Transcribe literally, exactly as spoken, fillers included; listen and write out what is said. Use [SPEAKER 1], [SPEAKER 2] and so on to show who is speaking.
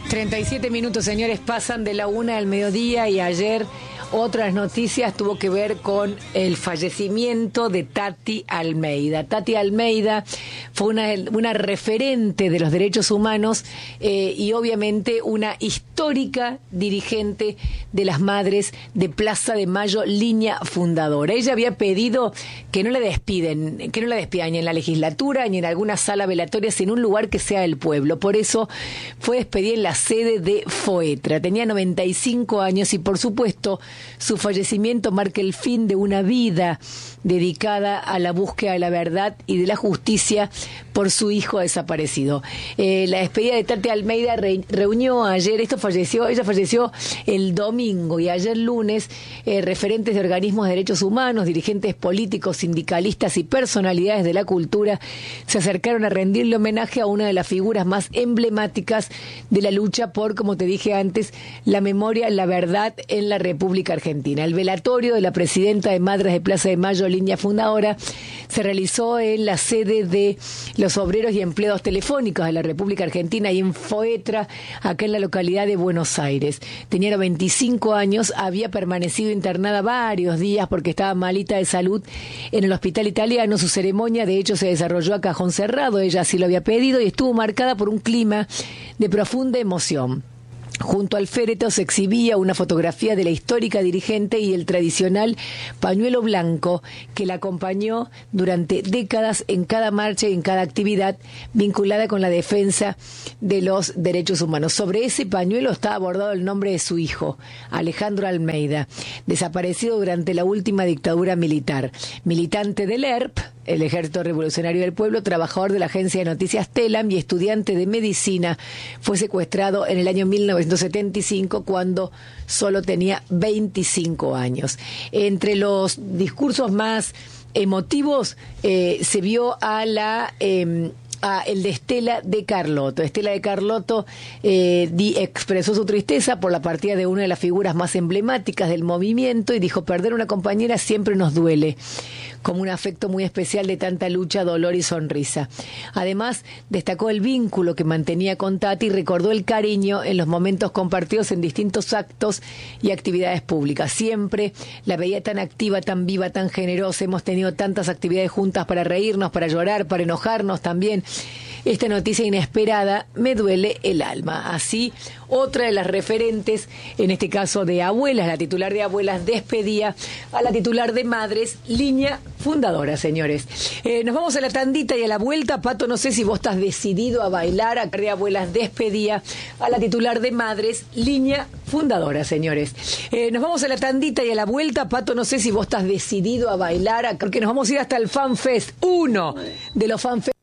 [SPEAKER 1] treinta y siete minutos, señores, pasan de la una del mediodía y ayer otras noticias tuvo que ver con el fallecimiento de Tati Almeida. Tati Almeida fue una, una referente de los derechos humanos eh, y obviamente una histórica dirigente de las madres de Plaza de Mayo, línea fundadora. Ella había pedido que no la despiden, que no la despidan ni en la legislatura ni en alguna sala velatoria, sino en un lugar que sea del pueblo. Por eso fue despedida en la sede de FOETRA. Tenía noventa y cinco años y, por supuesto, su fallecimiento marca el fin de una vida dedicada a la búsqueda de la verdad y de la justicia por su hijo desaparecido. Eh, la despedida de Tati Almeida re, reunió ayer, esto falleció, ella falleció el domingo y ayer lunes, eh, referentes de organismos de derechos humanos, dirigentes políticos, sindicalistas y personalidades de la cultura se acercaron a rendirle homenaje a una de las figuras más emblemáticas de la lucha por, como te dije antes, la memoria, la verdad en la República Argentina. El velatorio de la presidenta de Madres de Plaza de Mayo, línea fundadora, se realizó en la sede de los obreros y empleados telefónicos de la República Argentina y en FOETRA, acá en la localidad de Buenos Aires. Tenía veinticinco años, había permanecido internada varios días porque estaba malita de salud en el hospital italiano. Su ceremonia, de hecho, se desarrolló a cajón cerrado, ella así lo había pedido, y estuvo marcada por un clima de profunda emoción. Junto al féretro se exhibía una fotografía de la histórica dirigente y el tradicional pañuelo blanco que la acompañó durante décadas en cada marcha y en cada actividad vinculada con la defensa de los derechos humanos. Sobre ese pañuelo estaba bordado el nombre de su hijo, Alejandro Almeida, desaparecido durante la última dictadura militar. Militante del E R P, el Ejército Revolucionario del Pueblo, trabajador de la agencia de noticias Telam y estudiante de medicina, fue secuestrado en el año mil novecientos setenta y cinco cuando solo tenía veinticinco años. Entre los discursos más emotivos eh, se vio a la... Eh, a el de Estela de Carlotto. Estela de Carlotto eh, di, expresó su tristeza por la partida de una de las figuras más emblemáticas del movimiento y dijo: perder una compañera siempre nos duele, como un afecto muy especial de tanta lucha, dolor y sonrisa. Además, destacó el vínculo que mantenía con Tati y recordó el cariño en los momentos compartidos en distintos actos y actividades públicas. Siempre la veía tan activa, tan viva, tan generosa. Hemos tenido tantas actividades juntas para reírnos, para llorar, para enojarnos también. Esta noticia inesperada me duele el alma. Así, otra de las referentes, en este caso de abuelas, la titular de abuelas, despedía a la titular de madres, línea fundadora, señores. Eh, nos vamos a la tandita y a la vuelta. Pato, no sé si vos estás decidido a bailar. Acá de abuelas despedía a la titular de madres, línea fundadora, señores. Eh, nos vamos a la tandita y a la vuelta. Pato, no sé si vos estás decidido a bailar, porque nos vamos a ir hasta el FanFest, uno de los FanFest